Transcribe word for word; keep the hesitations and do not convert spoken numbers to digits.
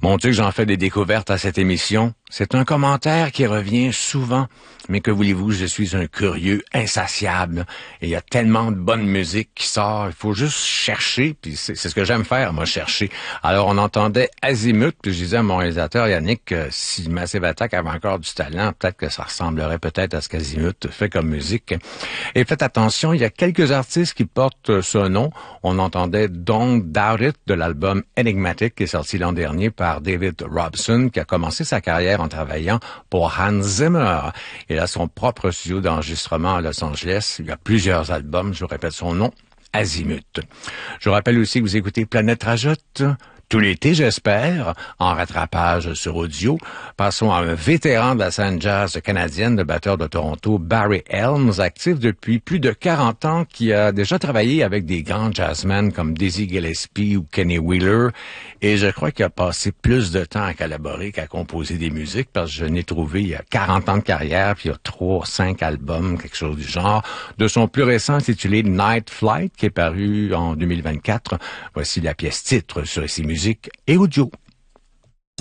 Mon Dieu, que j'en fais des découvertes à cette émission. C'est un commentaire qui revient souvent. Mais que voulez-vous, je suis un curieux insatiable. Et il y a tellement de bonne musique qui sort. Il faut juste chercher. Puis c'est, c'est ce que j'aime faire, moi, chercher. Alors, on entendait Azimut. Puis je disais à mon réalisateur, Yannick, que si Massive Attack avait encore du talent, peut-être que ça ressemblerait peut-être à ce qu'Azimut fait comme musique. Et faites attention, il y a quelques artistes qui portent ce nom. On entendait Don't Doubt It de l'album Enigmatic qui est sorti l'an dernier par David Robson, qui a commencé sa carrière en travaillant pour Hans Zimmer. Il a son propre studio d'enregistrement à Los Angeles. Il y a plusieurs albums, je vous répète son nom, Azimut. Je vous rappelle aussi que vous écoutez Planète Rajoute tout l'été, j'espère, en rattrapage sur audio. Passons à un vétéran de la scène jazz canadienne, le batteur de Toronto, Barry Helms, actif depuis plus de quarante ans, qui a déjà travaillé avec des grands jazzmen comme Dizzy Gillespie ou Kenny Wheeler. Et je crois qu'il a passé plus de temps à collaborer qu'à composer des musiques, parce que je n'ai trouvé il y a quarante ans de carrière, puis il y a trois, cinq albums, quelque chose du genre. De son plus récent intitulé Night Flight, qui est paru en deux mille vingt-quatre, voici la pièce titre sur ces musiques et audio.